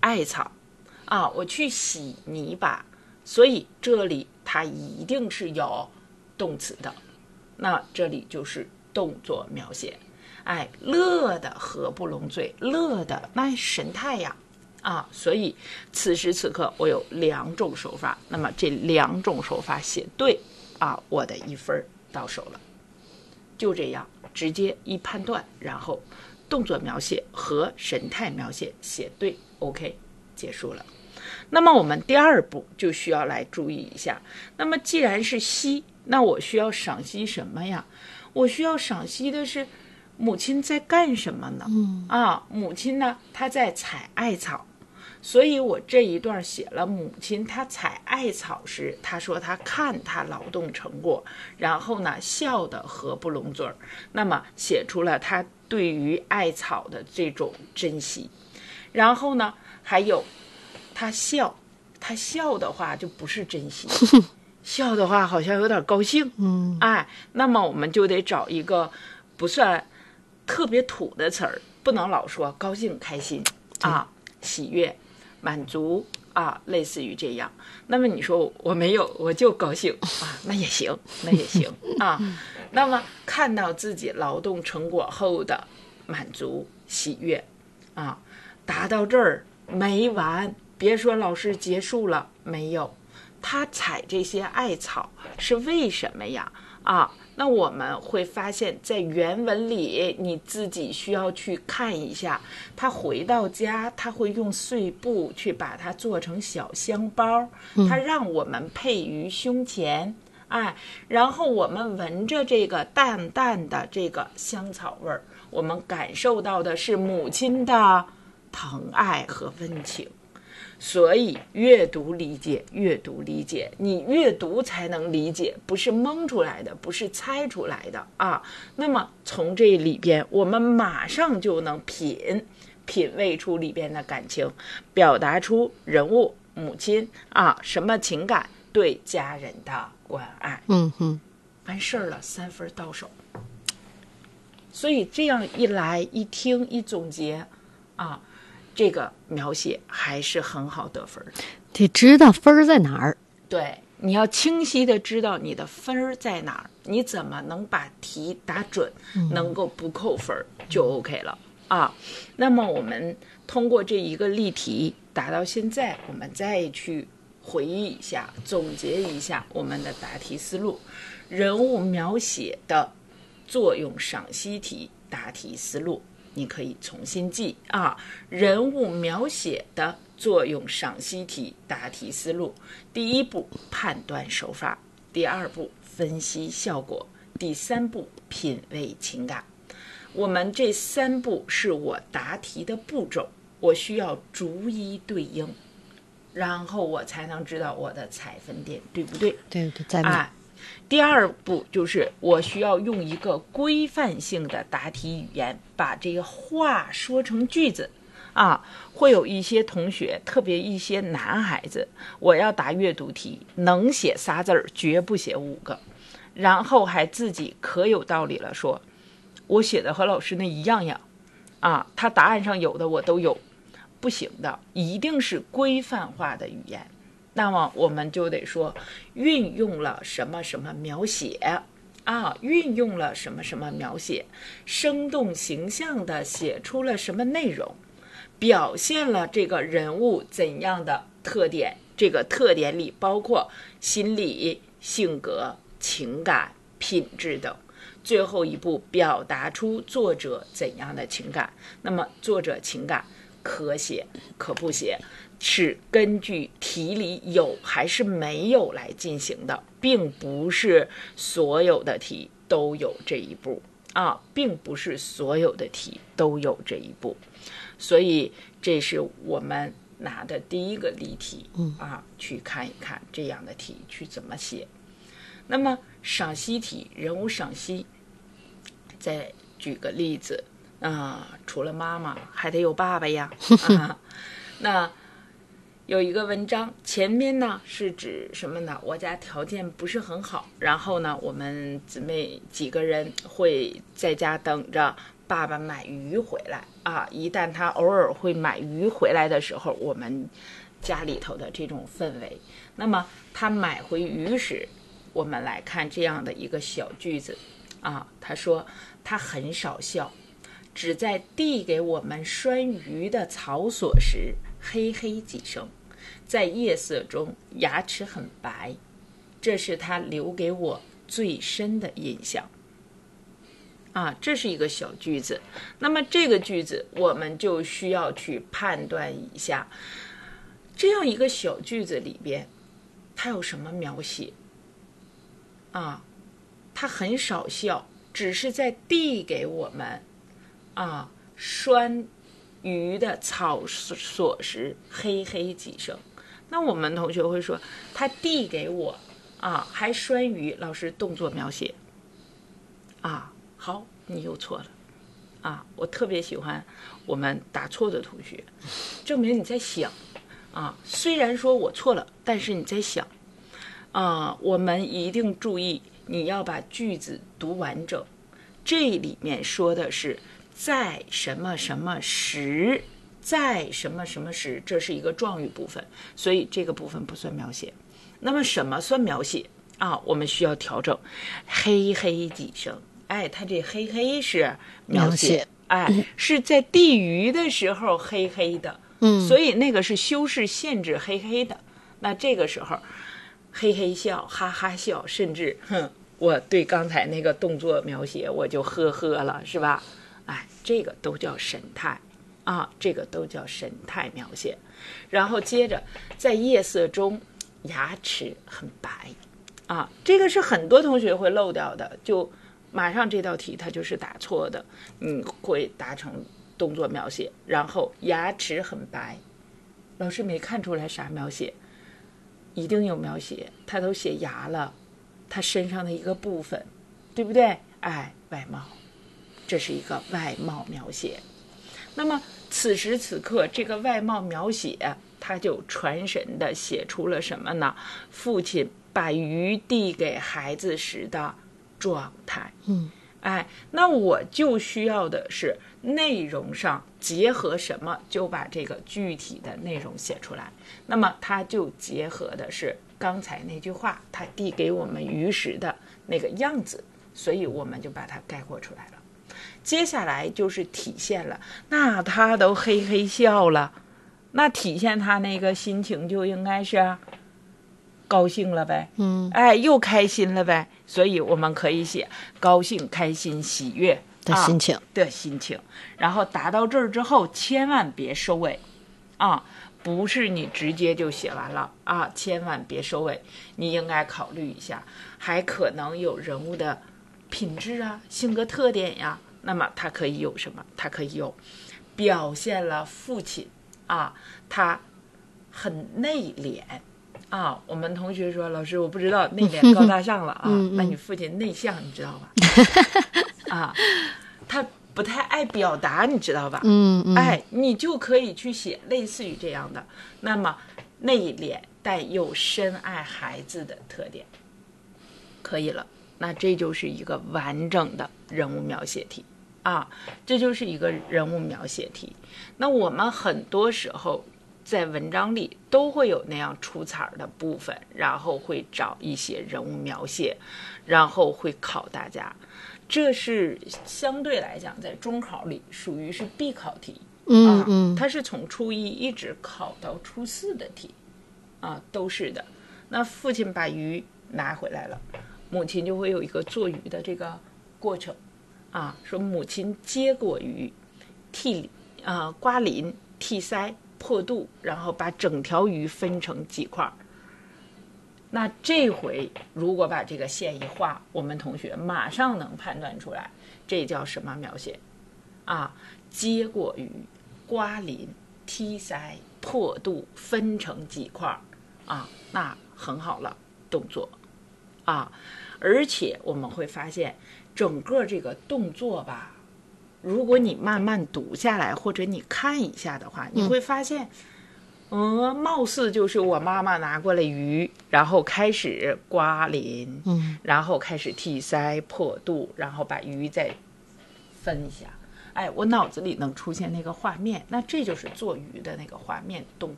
艾草啊，我去洗泥巴，所以这里它一定是有动词的。那这里就是动作描写。哎，乐的合不拢嘴，乐的那神态呀啊，所以此时此刻我有2种手法，那么这2种手法写对啊，我的1分到手了。就这样直接一判断，然后动作描写和神态描写写对 OK 结束了。那么我们第2步就需要来注意一下，那么既然是析，那我需要赏析什么呀？我需要赏析的是母亲在干什么呢？母亲呢，她在采艾草，所以我这一段写了母亲她采艾草时，她说她看她劳动成果，然后呢笑得合不拢嘴儿，那么写出了她对于艾草的这种珍惜。然后呢还有她笑的话就不是珍惜笑的话好像有点高兴，那么我们就得找一个不算特别土的词儿，不能老说高兴开心啊，喜悦满足啊，类似于这样。那么你说我没有，我就高兴啊，那也行啊。那么看到自己劳动成果后的满足喜悦啊，达到这儿没完，别说老师结束了，没有，他采这些艾草是为什么呀？那我们会发现在原文里你自己需要去看一下，他回到家他会用碎布去把它做成小香包，他让我们配于胸前，然后我们闻着这个淡淡的这个香草味儿，我们感受到的是母亲的疼爱和温情。所以阅读理解，你阅读才能理解，不是蒙出来的，不是猜出来的啊。那么从这里边我们马上就能品味出里边的感情，表达出人物母亲什么情感，对家人的关爱。完事儿了，3分到手。所以这样一来一听一总结这个描写还是很好得分， 得知道分在哪儿。 对，你要清晰的知道你的分在哪儿，你怎么能把题答准，能够不扣分就 OK 了那么我们通过这一个例题答到现在，我们再去回忆一下，总结一下我们的答题思路。人物描写的作用赏析题答题思路你可以重新记人物描写的作用赏析题答题思路。第1步判断手法，第2步分析效果，第3步品味情感。我们这3步是我答题的步骤，我需要逐一对应，然后我才能知道我的采分点对不对？ 对，在哪？ 第2步就是我需要用一个规范性的答题语言把这个话说成句子会有一些同学，特别一些男孩子，我要答阅读题能写仨字儿，绝不写5个，然后还自己可有道理了，说我写的和老师那一样呀他答案上有的我都有，不行的，一定是规范化的语言。那么我们就得说运用了什么什么描写运用了什么什么描写，生动形象的写出了什么内容，表现了这个人物怎样的特点，这个特点里包括心理、性格、情感、品质等。最后一步表达出作者怎样的情感，那么作者情感可写可不写，是根据题里有还是没有来进行的，并不是所有的题都有这一步并不是所有的题都有这一步。所以这是我们拿的第1个例题去看一看这样的题去怎么写。那么赏析题，人物赏析，再举个例子除了妈妈还得有爸爸呀那有一个文章，前面呢是指什么呢？我家条件不是很好，然后呢我们姊妹几个人会在家等着爸爸买鱼回来啊，一旦他偶尔会买鱼回来的时候，我们家里头的这种氛围。那么他买回鱼时，我们来看这样的一个小句子啊，他说他很少笑，只在递给我们拴鱼的草索时嘿嘿几声，在夜色中牙齿很白，这是他留给我最深的印象。啊，这是一个小句子。那么这个句子我们就需要去判断一下，这样一个小句子里边它有什么描写啊？他很少笑，只是在递给我们啊拴鱼的草索时嘿嘿几声。那我们同学会说，他递给我啊，还拴鱼，老师动作描写啊。好，你又错了啊！我特别喜欢我们答错的同学，证明你在想啊。虽然说我错了，但是你在想啊。我们一定注意，你要把句子读完整。这里面说的是在什么什么时，在什么什么时，这是一个状语部分，所以这个部分不算描写。那么什么算描写啊？我们需要调整，嘿嘿几声。哎，他这嘿嘿是描写，哎，是在递鱼的时候嘿嘿的，所以那个是修饰限制嘿嘿的。那这个时候嘿嘿笑，哈哈笑，甚至我对刚才那个动作描写我就呵呵了，是吧？哎，这个都叫神态啊，这个都叫神态描写。然后接着在夜色中牙齿很白啊，这个是很多同学会漏掉的，就马上这道题它就是答错的，会答成动作描写。然后牙齿很白，老师没看出来啥描写，一定有描写，他都写牙了，他身上的一个部分，对不对？哎，外貌，这是一个外貌描写。那么此时此刻这个外貌描写，他就传神的写出了什么呢？父亲把鱼递给孩子时的状态。哎，那我就需要的是内容上结合什么，就把这个具体的内容写出来。那么它就结合的是刚才那句话，他递给我们鱼时的那个样子，所以我们就把它概括出来了。接下来就是体现了，那他都嘿嘿笑了，那体现他那个心情就应该是高兴了呗，哎，又开心了呗，所以我们可以写高兴、开心、喜悦的心情， 的心情。然后答到这儿之后，千万别收尾啊，不是你直接就写完了啊，千万别收尾，你应该考虑一下，还可能有人物的品质啊、性格特点呀。那么它可以有什么？它可以有表现了父亲啊，他很内敛。啊，我们同学说，老师，我不知道内敛高大上了啊，那你父亲内向，你知道吧？啊，他不太爱表达，你知道吧？哎，你就可以去写类似于这样的，那么内敛但又深爱孩子的特点，可以了。那这就是一个完整的人物描写题啊，这就是一个人物描写题。那我们很多时候在文章里都会有那样出彩的部分，然后会找一些人物描写，然后会考大家。这是相对来讲在中考里属于是必考题它是从初一一直考到初四的题啊，都是的。那父亲把鱼拿回来了，母亲就会有一个做鱼的这个过程啊，说母亲接过鱼，刮鳞、剔腮、破肚，然后把整条鱼分成几块。那这回如果把这个线一画，我们同学马上能判断出来，这叫什么描写啊？接过鱼，刮鳞、剔腮、破肚，分成几块啊？那很好了，动作啊！而且我们会发现，整个这个动作吧，如果你慢慢读下来，或者你看一下的话，你会发现，貌似就是我妈妈拿过来鱼，然后开始刮鳞，然后开始剔腮、破肚，然后把鱼再分一下。 哎，我脑子里能出现那个画面，那这就是做鱼的那个画面动作。